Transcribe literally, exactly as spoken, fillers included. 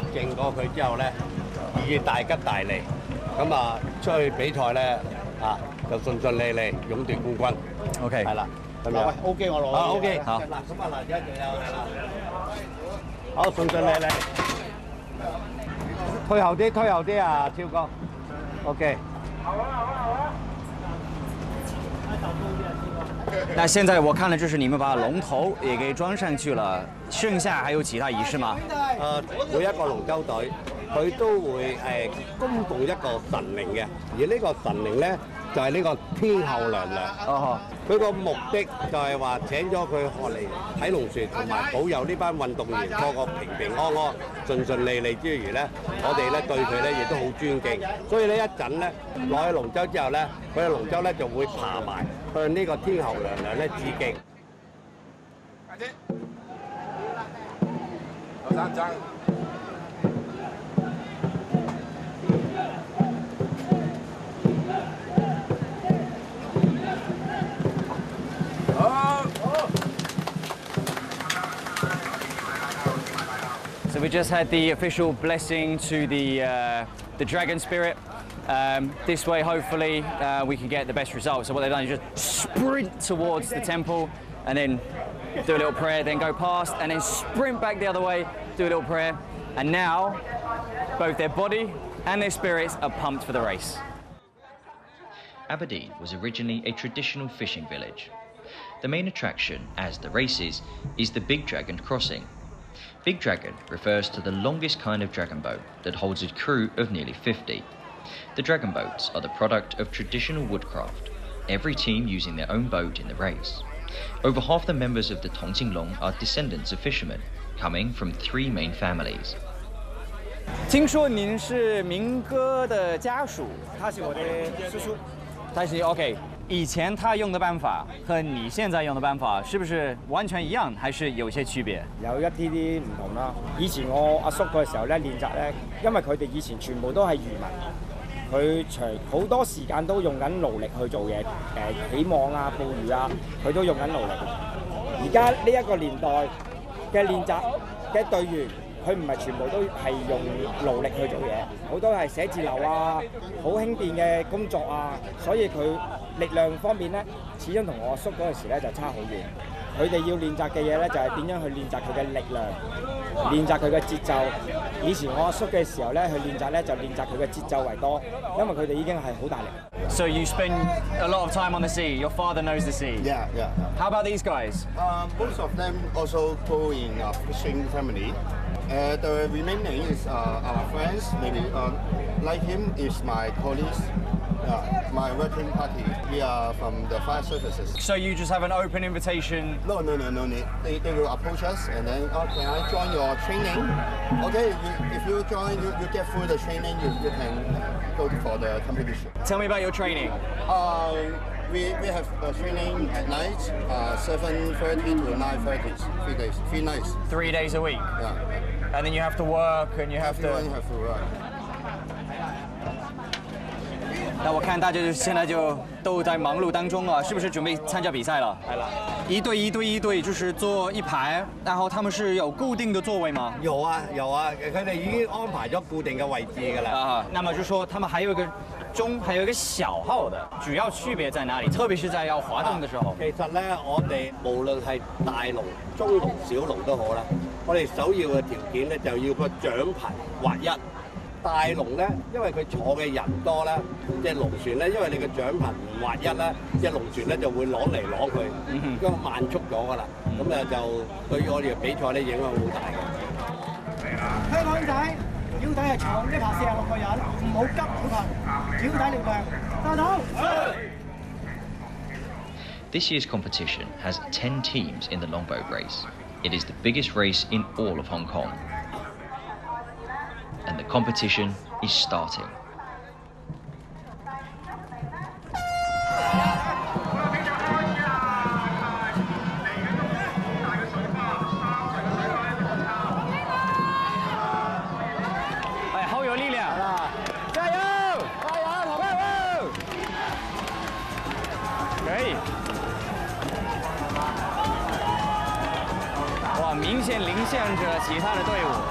勁過佢之後咧，以大吉大利，咁啊出去比賽咧啊就順順利利，勇奪冠軍。 OK， 係啦，咁喂樣。 ，OK，我攞。 啊 OK， 好。 嗱咁啊嗱，而家仲有係啦，好順順利利。退後啲，退後啲啊，超哥。OK。好啊，好啊，好啊。 那现在我看了，就是你们把龙头也给装上去了，剩下还有其他仪式嗎？ 誒，每一個龍舟隊佢都會誒供奉一個神靈嘅，而呢個神靈咧就係呢個天后娘娘。 哦， 佢個目的就係話請咗佢學嚟睇龍船，同埋保佑呢班運動員個個平平安安、順順利利之餘咧，我哋咧對佢咧亦都好尊敬。所以呢一陣咧落去龍舟之後咧，佢嘅龍舟咧就會爬埋向呢個天后娘娘咧致敬。 快啲，劉生爭。 So we just had the official blessing to the uh, the dragon spirit. Um, this way, hopefully, uh, we can get the best result. So what they've done is just sprint towards the temple, and then do a little prayer, then go past, and then sprint back the other way, do a little prayer, and now both their body and their spirits are pumped for the race. Aberdeen was originally a traditional fishing village. The main attraction, as the races, is the Big Dragon crossing. Big Dragon refers to the longest kind of dragon boat that holds a crew of nearly fifty. The dragon boats are the product of traditional woodcraft, every team using their own boat in the race. Over half the members of the Tongqinglong are descendants of fishermen, coming from three main families. 听说您是明哥的家属， 他是我的叔叔。 但是 OK， 以前他用的辦法和你現在用的辦法是不是完全一樣，還是有些區別？ 有一啲啲唔同啦。以前我阿叔嗰時候咧練習咧，因為佢哋以前全部都係漁民，佢長好多時間都用緊勞力去做嘢，誒起網啊、捕魚啊，佢都用緊勞力。而家呢一個年代嘅練習嘅隊員。 佢唔係全部都係用勞力去做嘢，好多係寫字樓啊，好輕便嘅工作啊，所以佢力量方面咧，始終同我阿叔嗰陣時咧就差好遠。佢哋要練習嘅嘢咧就係點樣去練習佢嘅力量，練習佢嘅節奏。以前我阿叔嘅時候咧，去練習咧就練習佢嘅節奏為多，因為佢哋已經係好大力。 So you spend a lot of time on the sea. Your father knows the sea. Yeah, yeah. How about these guys? Uh, most of them also go in a fishing family. Uh, the remaining is uh, our friends. Maybe uh, like him is my colleagues, uh, my working party. We are from the fire services. So you just have an open invitation? No, no, no, no need. They, they will approach us and then, oh, can I join your training? Okay, you, if you join, you, you get through the training, you, you can go for the competition. Tell me about your training. Uh, we, we have a training at night, uh, seven thirty to nine thirty, three days, three nights. Three days a week? Yeah. And then you have to work and you have Everyone to... have to work. 那我看大家就现在就都在忙碌当中啊，是不是准備參加比賽了？ 係啦， 一隊一隊一隊，就是坐一排，然後他們是有固定的座位嗎？ 有啊有啊，佢哋已經安排咗固定嘅位置㗎啦。 啊，那麼就說他們還有一個中，還有一個小號的，主要區別在哪裡？特別是在要滑動的時候。 其實咧，我哋無論係大龍、中龍、小龍都好啦，我哋首要嘅條件咧就要個獎牌劃一。大龍咧，因為佢坐嘅人多咧，隻龍船咧，因為你個獎牌唔劃一咧，隻龍船咧就會攞嚟攞去，咁慢速咗㗎啦。咁誒就對於我哋嘅比賽咧影響好大嘅。 香港仔腰帶係長，一爬四十六個人，唔好急好行，腰帶力量，收到。 This year's competition has ten teams in the longboat race. It is the biggest race in all of Hong Kong. And the competition is starting. 哎，好有力量！加油！加油！加油！可以。哇，明显领先着其他的队伍。